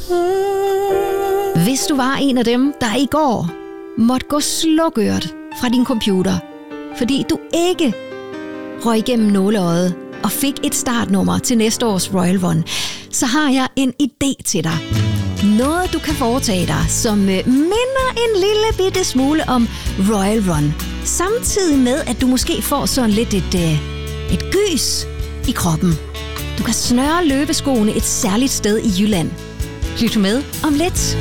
Hvis du var en af dem, der i går måtte gå slukøret fra din computer, fordi du ikke røg igennem nåleøjet og fik et startnummer til næste års Royal Run, så har jeg en idé til dig. Noget, du kan foretage dig, som minder en lille bitte smule om Royal Run. Samtidig med, at du måske får sådan lidt et gys i kroppen. Du kan snøre løbeskoene et særligt sted i Jylland. Lyt med om lidt.